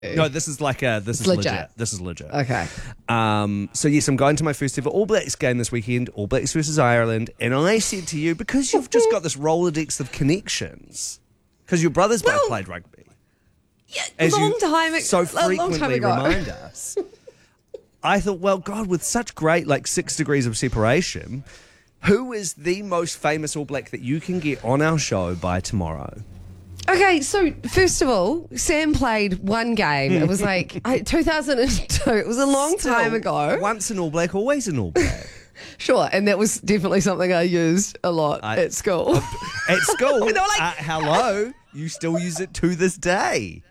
No, this is legit. This is legit. Okay. So yes, I'm going to my first ever All Blacks game this weekend, All Blacks versus Ireland, and I said to you, because you've just got this Rolodex of connections, because your brothers both played rugby. Yeah, as long you time ago. so frequently remind us. I thought, well, God, with such great 6 degrees of separation, who is the most famous All Black that you can get on our show by tomorrow? Okay, so first of all, Sam played one game. It was 2002. It was a long time ago. Once an All Black, always an All Black. Sure, and that was definitely something I used a lot at school. At school? Hello, you still use it to this day.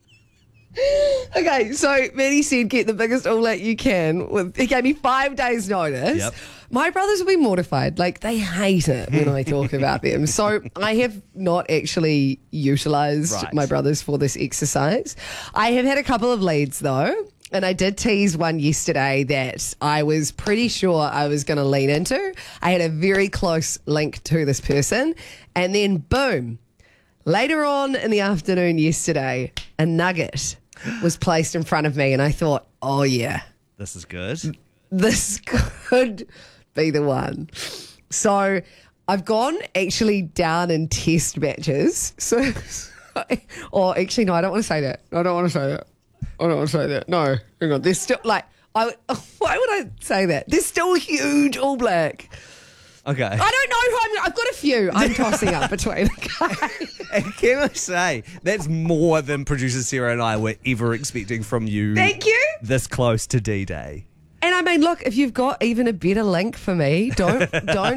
Okay, so Maddie said get the biggest All Black you can. He gave me 5 days' notice. Yep. My brothers will be mortified. They hate it when I talk about them. So I have not actually utilised my brothers for this exercise. I have had a couple of leads, though. And I did tease one yesterday that I was pretty sure I was going to lean into. I had a very close link to this person. And then, boom, later on in the afternoon yesterday, a nugget was placed in front of me. And I thought, oh, yeah. This is good. This could be the one. So I've gone actually down in test matches. So, or actually, no, I don't want to say that. I don't want to say that. No, hang on. There's still, why would I say that? There's still huge All Black. Okay. I don't know who I've got a few I'm tossing up between. And can I say, that's more than producer Sarah and I were ever expecting from you. Thank you. This close to D-Day. And I mean, look, if you've got even a better link for me, don't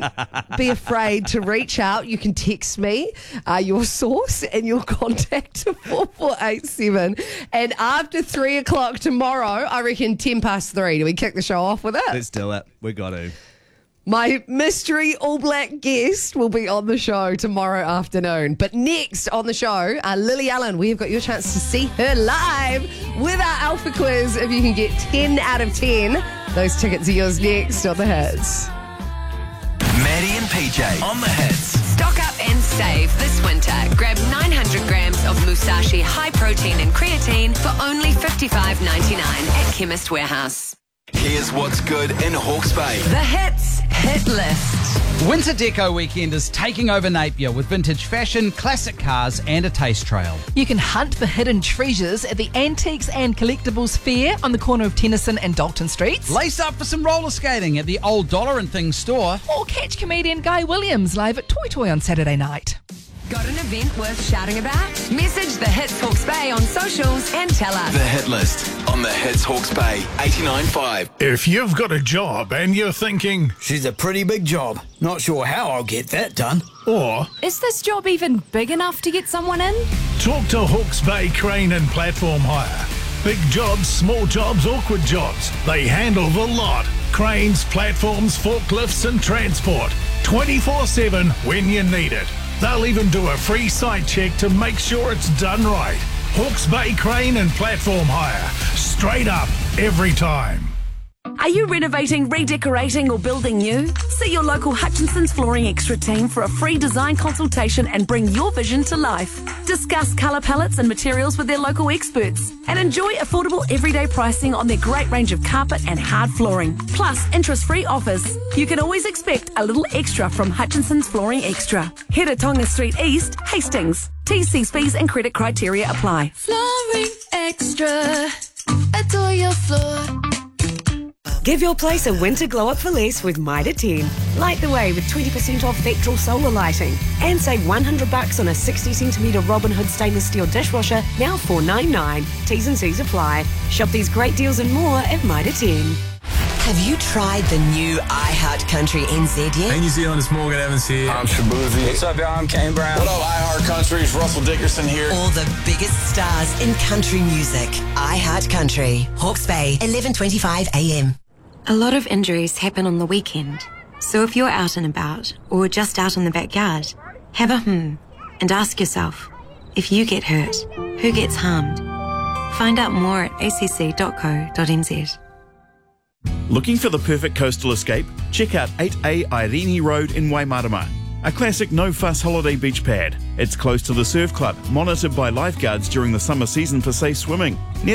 be afraid to reach out. You can text me your source and your contact to 4487. And after 3 o'clock tomorrow, I reckon 3:10. Do we kick the show off with it? Let's do it. We got to. My mystery All Black guest will be on the show tomorrow afternoon. But next on the show, Lily Allen, we've got your chance to see her live with our Alpha Quiz. If you can get 10 out of 10, those tickets are yours next on The Hits. Maddie and PJ on The Hits. Stock up and save this winter. Grab 900 grams of Musashi high protein and creatine for only $55.99 at Chemist Warehouse. Here's what's good in Hawke's Bay. The Hits Hit List. Winter Deco Weekend is taking over Napier with vintage fashion, classic cars and a taste trail. You can hunt for hidden treasures at the Antiques and Collectibles Fair on the corner of Tennyson and Dalton Streets. Lace up for some roller skating at the Old Dollar and Things store. Or catch comedian Guy Williams live at Toy Toy on Saturday night. Got an event worth shouting about? Message The Hits Hawke's Bay on socials and tell us. The Hit List on The Hits Hawke's Bay 89.5. If you've got a job and you're thinking, she's a pretty big job, not sure how I'll get that done. Or, is this job even big enough to get someone in? Talk to Hawke's Bay Crane and Platform Hire. Big jobs, small jobs, awkward jobs. They handle the lot. Cranes, platforms, forklifts and transport. 24/7 when you need it. They'll even do a free site check to make sure it's done right. Hawke's Bay Crane and Platform Hire. Straight up, every time. Are you renovating, redecorating or building new? See your local Hutchinson's Flooring Extra team for a free design consultation and bring your vision to life. Discuss colour palettes and materials with their local experts and enjoy affordable everyday pricing on their great range of carpet and hard flooring. Plus, interest-free offers. You can always expect a little extra from Hutchinson's Flooring Extra. Head to Tonga Street East, Hastings. T's, P's and credit criteria apply. Flooring Extra. Adore your floor. Give your place a winter glow up for less with Mitre 10. Light the way with 20% off Vectral solar lighting. And save $100 on a 60cm Robin Hood stainless steel dishwasher, now $499. T's and C's apply. Shop these great deals and more at Mitre 10. Have you tried the new iHeart Country NZ yet? Hey New Zealand, it's Morgan Evans here. I'm Shabuzi. What's up, y'all? I'm Kane Brown. What up, iHeart Country? It's Russell Dickerson here. All the biggest stars in country music. iHeart Country. Hawke's Bay, 11:25 a.m. A lot of injuries happen on the weekend. So if you're out and about, or just out in the backyard, have a and ask yourself, if you get hurt, who gets harmed? Find out more at acc.co.nz. Looking for the perfect coastal escape? Check out 8A Irene Road in Waimarama. a classic no-fuss holiday beach pad. It's close to the surf club, monitored by lifeguards during the summer season for safe swimming. Near